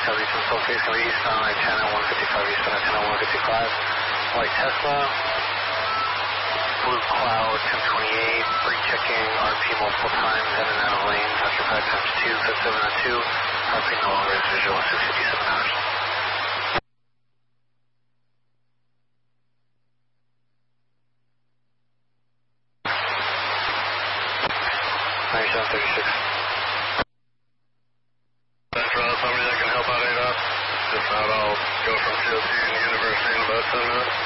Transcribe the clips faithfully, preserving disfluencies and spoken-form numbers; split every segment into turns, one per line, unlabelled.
Cover East on Sulphate, Cover East on I ten at one fifty-five, East on I ten at one fifty-five. White Tesla. Blue Cloud, ten twenty-eight, brake checking, R P multiple times, in and out of lanes, occupied times two, set seven oh two, R P no longer is visual, six fifty-seven hours. ninety-seven thirty-six.
Central, somebody that can help out A D O S. If not, I'll go from C O C and University in about ten minutes.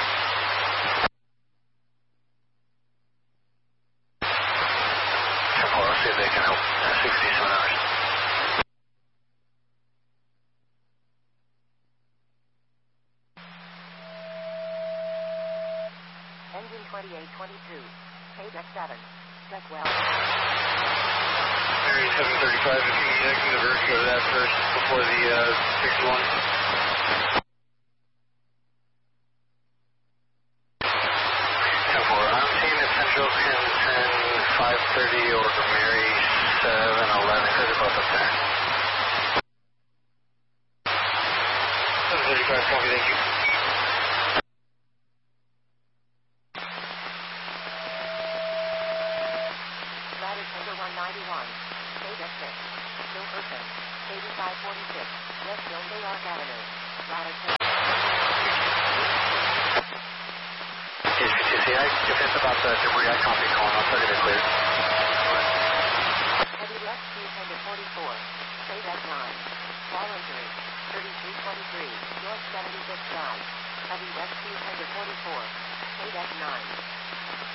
I'll see if they can help. Uh, sixty-seven hours.
Engine twenty-eight twenty-two. K D E C seven. Check well.
Area seven thirty-five, if you need anything to convert, go to that first before the uh, sixty-one. ten four, I'm seeing that Central can send five thirty over to Mary seven eleven, because they're both up there. seven thirty-five, copy, thank you.
Latitude one ninety-one. K D E C six. Still open. eighty-five forty-six. West Gilday Arc Avenue. Latitude.
H P T C, I, if it's about the debris, I copy calling, I'll tell you to clear.
Heavy left two forty-four. K D E C nine. Small injury. thirty-three twenty-three. North seventy-six Drive. Heavy left two forty-four. K D E C nine.